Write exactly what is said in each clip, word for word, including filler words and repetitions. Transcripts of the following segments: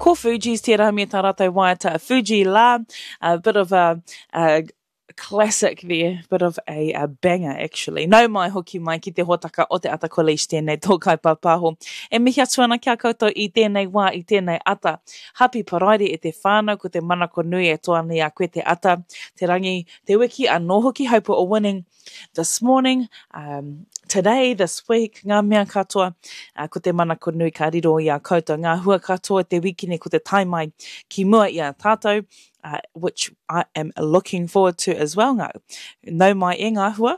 ko Fuji's te rā me tā rātou waiata. Fuji la, a bit of a, a classic there, bit of a, a banger actually. Nau mai hoki mai ki te hotaka o te ata college tēnei tōkai papaho. E mihi atuana kia koutou i tēnei wā, i tēnei ata. Happy paraire e te whānau ko te manako nui e toa ni a koe te ata. Te rangi, te wiki anō hoki, hope o winning this morning, um, today, this week, ngā mea katoa, uh, ko te manako nui ka riro i a koutou. Ngā hua katoa te wikine ko te taimai ki mua i a tātou. Uh, which I am looking forward to as well. Ngā, nau mai e ngā hua.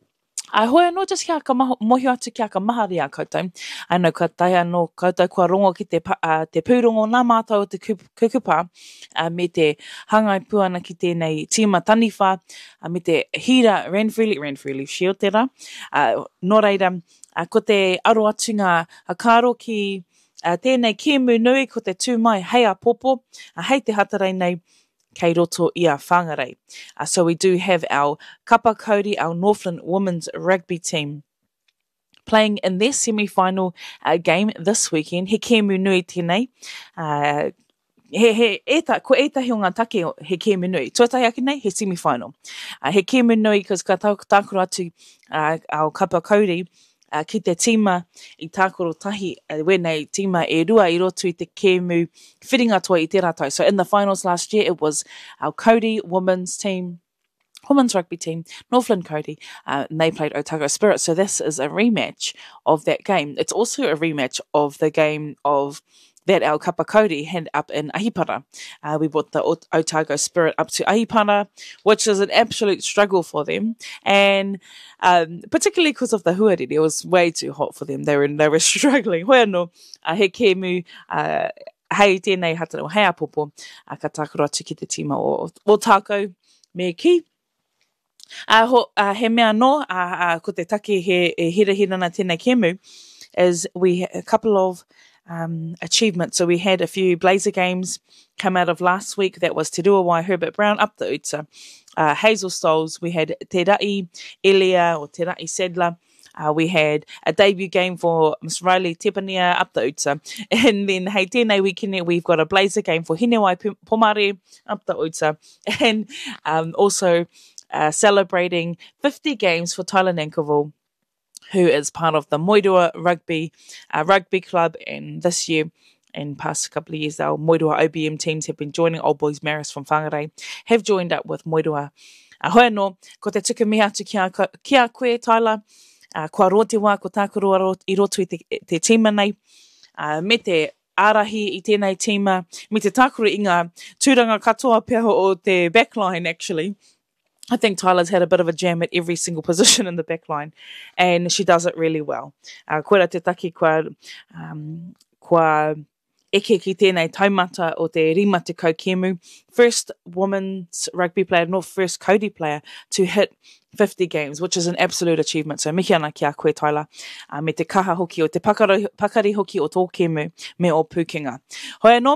A hoi anō just kia ka maho, mohi atu kia ka mahari a koutou. I know ka tai anō koutou kua rongo ki te, uh, te pūrongo nā mātou o te kukupa, uh, me te hangai puana ki tēnei tima taniwha, uh, me te hira Renfrew, Renfrew Shield te rā. Uh, nō reira, uh, ko te aro atu ngā a kāro ki uh, tēnei kēmu nui ko te tū mai hei a popo, uh, hei te hatarei nei, kei roto i a whangarei. Uh, so we do have our Kapa Kauri, our Northland women's rugby team, playing in their semi-final uh, game this weekend. He kēmu nui tēnei. Uh, he, he, eta, ko etahi o ngā take he kēmu nui. Tuatahi ake nei, he semi-final. Uh, he kēmu nui, because ka tākura atu uh, our Kapa Kauri, Uh, ki te tima i tākoro tahi, uh, wēnei tima e rua i roto i te kēmu whiringa toa i te rātou. So in the finals last year, it was our Cody women's team, women's rugby team, Northland Cody, uh, and they played Otago Spirit. So this is a rematch of that game. It's also a rematch of the game of that our Kapa Kauri had up in Ahipara. Uh, we brought the Otago Spirit up to Ahipara, which is an absolute struggle for them. And um, particularly because of the huarere, it was way too hot for them. They were they were struggling. Hoi anō, uh, he kēmu, uh, hei tēnei hatara, hei apopo, uh, ka tākura atu ki te tima o, o tākou me ki. Uh, ho, uh, he mea no, uh, uh, ko te take he, he hira hirana tēnei kēmu, is we had a couple of Um, achievements. So we had a few Blazer games come out of last week. That was Te Ruawai Herbert Brown up the Utsa. Uh, Hazel Stoles, we had Te Rai Elia or Te Rai Sadler. Uh, we had a debut game for Miss Riley Tepania up the Utsa. And then, hei tēnei weekend, we've got a Blazer game for Hinewai Pomare up the Utsa. And um, also uh, celebrating fifty games for Tyler Nankerville, who is part of the Moirua Rugby uh, Rugby Club, and this year and past couple of years, our Moirua O B M teams have been joining. Old Boys Maris from Whangarei have joined up with Moirua. Uh, hoi anō, ko te tuku mea atu kia, kia koe, Tyler, uh, kua rote wā, ko tākuru i roto i te, te tima nei, uh, me te ārahi i tēnei tima, me te tākuru i ngā tūranga katoa pia o te backline actually. I think Tyler's had a bit of a jam at every single position in the back line, and she does it really well. Uh, koera te taki kua, um, kua eke ki tēnei taumata o te rima te kaukemu. First women's rugby player, not first Cody player, to hit fifty games, which is an absolute achievement. So mihi ana ki a koe, Tyler, uh, me te kaha hoki o te pakari, pakari hoki o tō kemu me o Pukenga. Hoi anō.